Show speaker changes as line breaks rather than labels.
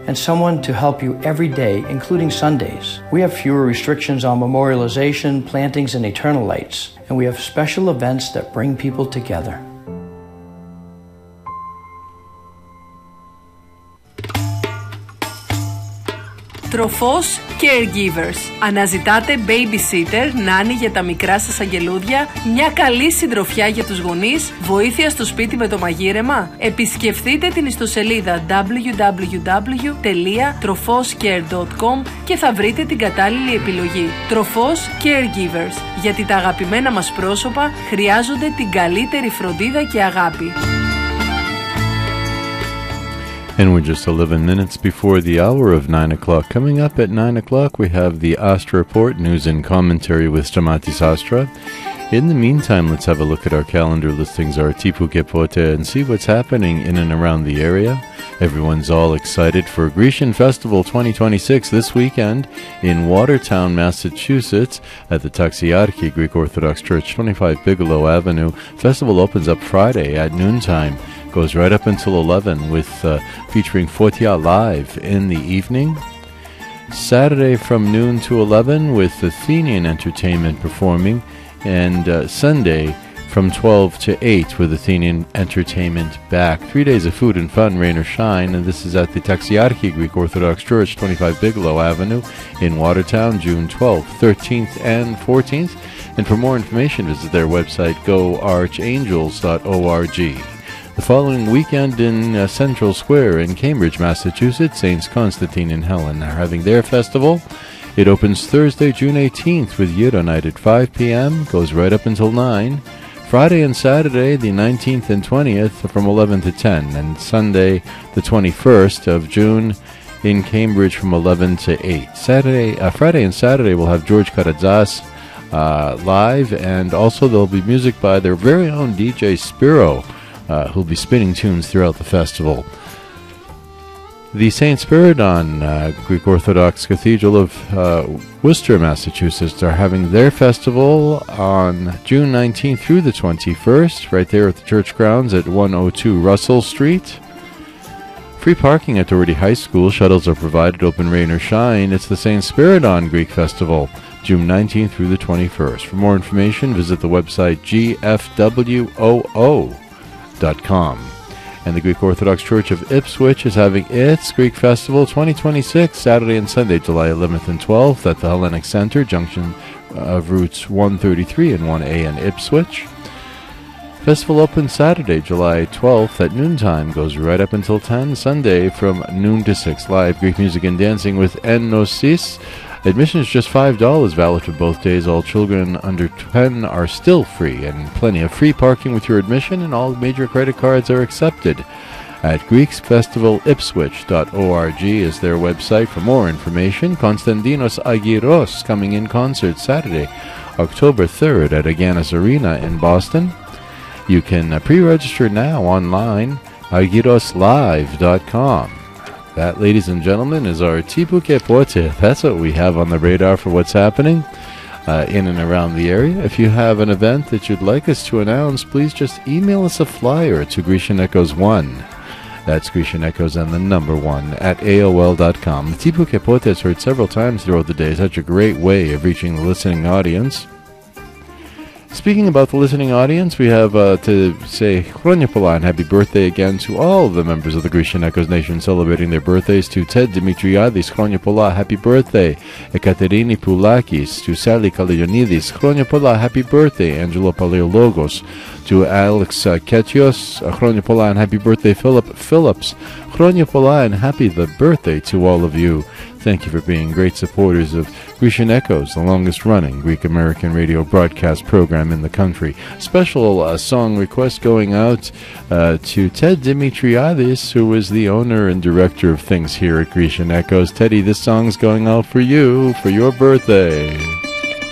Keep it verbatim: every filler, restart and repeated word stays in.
and someone to help you every day, including Sundays. We have fewer restrictions on memorialization, plantings, and eternal lights, and we have special events that bring people together.
Τροφός Caregivers. Αναζητάτε babysitter, νάνι για τα μικρά σας αγγελούδια, μια καλή συντροφιά για τους γονείς, βοήθεια στο σπίτι με το μαγείρεμα. Επισκεφτείτε την ιστοσελίδα double-u double-u double-u τελεία τροφόσcare τελεία com και θα βρείτε την κατάλληλη επιλογή. Τροφός Caregivers, γιατί τα αγαπημένα μας πρόσωπα χρειάζονται την καλύτερη φροντίδα και αγάπη.
And we're just eleven minutes before the hour of nine o'clock. Coming up at nine o'clock, we have the Astra Report, news and commentary with Stamatis Astra. In the meantime, let's have a look at our calendar listings, our Tipu Kepote, and see what's happening in and around the area. Everyone's all excited for Grecian Festival twenty twenty-six this weekend in Watertown, Massachusetts at the Taxiarchi Greek Orthodox Church, twenty-five Bigelow Avenue. Festival opens up Friday at noontime. Goes right up until eleven with uh, featuring Fotia live in the evening. Saturday from noon to eleven with Athenian Entertainment performing, and uh, Sunday from twelve to eight with Athenian Entertainment back. Three days of food and fun, rain or shine, and this is at the Taxiarchi Greek Orthodox Church, twenty-five Bigelow Avenue in Watertown, June twelfth, thirteenth, and fourteenth. And for more information, visit their website, go archangels dot org. The following weekend in uh, Central Square in Cambridge, Massachusetts, Saints Constantine and Helen are having their festival. It opens Thursday, June eighteenth with Euro Night at five p.m., goes right up until nine. Friday and Saturday, the nineteenth and twentieth, from eleven to ten. And Sunday, the twenty-first of June, in Cambridge from eleven to eight. Saturday, uh, Friday and Saturday, we'll have George Karadzas uh, live, and also there'll be music by their very own D J Spiro, Uh, who'll be spinning tunes throughout the festival. The Saint Spiridon uh, Greek Orthodox Cathedral of uh, Worcester, Massachusetts, are having their festival on June nineteenth through the twenty-first, right there at the church grounds at one oh two Russell Street. Free parking at Doherty High School. Shuttles are provided, open rain or shine. It's the Saint Spiridon Greek Festival, June nineteenth through the twenty-first. For more information, visit the website g f w o o dot com. And the Greek Orthodox Church of Ipswich is having its Greek Festival twenty twenty-six, Saturday and Sunday, July eleventh and twelfth at the Hellenic Center, junction of routes one thirty-three and one A in Ipswich. Festival opens Saturday, July twelfth at noontime, goes right up until ten. Sunday from noon to six, live Greek music and dancing with Ennosis. Admission is just five dollars, valid for both days. All children under ten are still free, and plenty of free parking with your admission, and all major credit cards are accepted. At greeks festival ipswich dot org is their website for more information. Konstantinos Agiros coming in concert Saturday, October third at Aganis Arena in Boston. You can uh, pre-register now online, agiros live dot com. That, ladies and gentlemen, is our Tipu Kepote. That's what we have on the radar for what's happening uh, in and around the area. If you have an event that you'd like us to announce, please just email us a flyer to Grecian Echoes one. That's Grecian Echoes and the number one at A O L dot com. The Tipu Kepote is heard several times throughout the day. Such a great way of reaching the listening audience. Speaking about the listening audience, we have uh, to say Chronia Pola and happy birthday again to all the members of the Grecian Echoes Nation celebrating their birthdays. To Ted Dimitriadis, Chronia Pola, happy birthday. Ekaterini Poulakis, to Sally Kalionidis, Chronia Pola, happy birthday. Angelo Paleologos, to Alex uh, Ketios, uh, Chronia Pola and happy birthday. Philip Phillips, Chronia Pola and happy the birthday to all of you. Thank you for being great supporters of Grecian Echoes, the longest-running Greek-American radio broadcast program in the country. Special uh, song request going out uh, to Ted Dimitriadis, who is the owner and director of things here at Grecian Echoes. Teddy, this song's going out for you, for your birthday.